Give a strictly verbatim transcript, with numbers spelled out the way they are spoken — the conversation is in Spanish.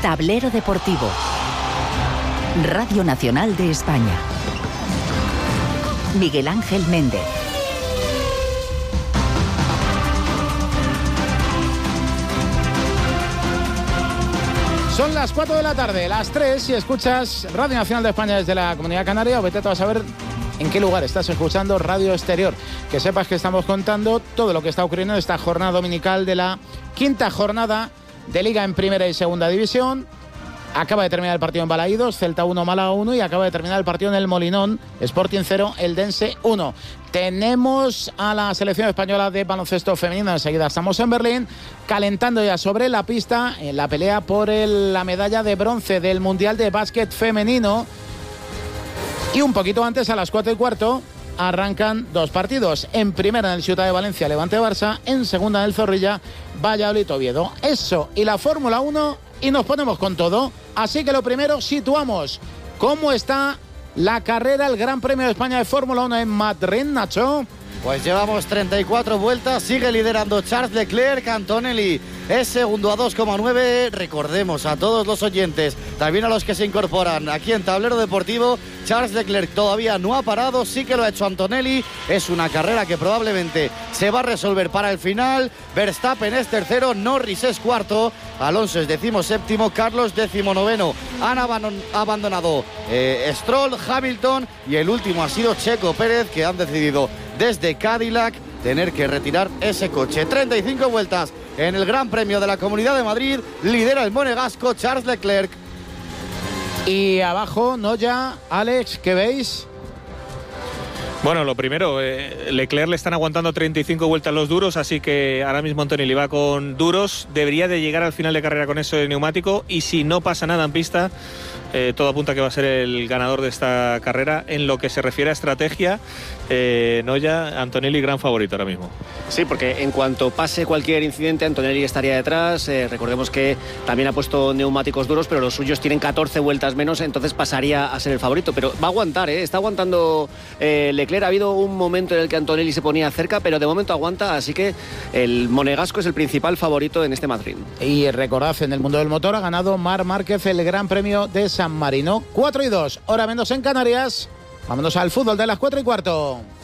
Tablero Deportivo. Radio Nacional de España. Miguel Ángel Méndez. Son las cuatro de la tarde, las tres, si escuchas Radio Nacional de España desde la Comunidad Canaria, o vete a saber en qué lugar estás escuchando Radio Exterior. Que sepas que estamos contando todo lo que está ocurriendo en esta jornada dominical de la quinta jornada de Liga en Primera y Segunda División. Acaba de terminar el partido en Balaídos, Celta uno, Málaga uno, y acaba de terminar el partido en el Molinón, Sporting cero, Eldense uno. Tenemos a la selección española de baloncesto femenino, enseguida estamos en Berlín, calentando ya sobre la pista en la pelea por el, la medalla de bronce del Mundial de Básquet Femenino. Y un poquito antes, a las cuatro y cuarto, arrancan dos partidos. En primera en el Ciutat de Valencia, Levante-Barça, en segunda en el Zorrilla, Valladolid-Oviedo. Eso y la Fórmula uno, y nos ponemos con todo. Así que lo primero, situamos cómo está la carrera, el Gran Premio de España de Fórmula uno en Madrid, Nacho. Pues llevamos treinta y cuatro vueltas, sigue liderando Charles Leclerc, Antonelli es segundo a dos coma nueve. Recordemos a todos los oyentes, también a los que se incorporan aquí en Tablero Deportivo, Charles Leclerc todavía no ha parado, sí que lo ha hecho Antonelli. Es una carrera que probablemente se va a resolver para el final. Verstappen es tercero, Norris es cuarto, Alonso es decimoséptimo, Carlos decimonoveno. Han abandonado eh, Stroll, Hamilton, y el último ha sido Checo Pérez, que han decidido desde Cadillac tener que retirar ese coche. treinta y cinco vueltas en el Gran Premio de la Comunidad de Madrid, lidera el monegasco Charles Leclerc. Y abajo, Noya, Alex, ¿qué veis? Bueno, lo primero, eh, Leclerc le están aguantando treinta y cinco vueltas los duros, así que ahora mismo Antonelli va con duros, debería de llegar al final de carrera con eso de neumático, y si no pasa nada en pista, eh, todo apunta a que va a ser el ganador de esta carrera. En lo que se refiere a estrategia, eh, Noya, Antonelli gran favorito ahora mismo. Sí, porque en cuanto pase cualquier incidente, Antonelli estaría detrás. Eh, recordemos que también ha puesto neumáticos duros, pero los suyos tienen catorce vueltas menos, entonces pasaría a ser el favorito. Pero va a aguantar, ¿eh? Está aguantando eh, Leclerc. Ha habido un momento en el que Antonelli se ponía cerca, pero de momento aguanta, así que el monegasco es el principal favorito en este Madrid. Y recordad, en el mundo del motor ha ganado Marc Márquez el Gran Premio de San Marino. cuatro y dos, hora menos en Canarias. Vámonos al fútbol de las cuatro y cuarto.